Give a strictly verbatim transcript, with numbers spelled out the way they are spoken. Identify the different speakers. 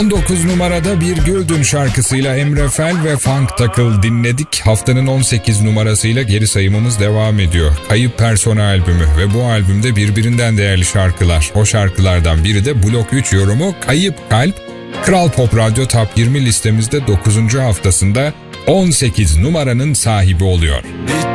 Speaker 1: on dokuz numarada Bir Güldün şarkısıyla Emre Fel ve Funk Takıl dinledik. Haftanın on sekiz numarasıyla geri sayımımız devam ediyor. Kayıp Persona albümü ve bu albümde birbirinden değerli şarkılar. O şarkılardan biri de Blok üç yorumu Kayıp Kalp. Kral Pop Radyo Top yirmi listemizde dokuzuncu haftasında on sekiz numaranın sahibi oluyor.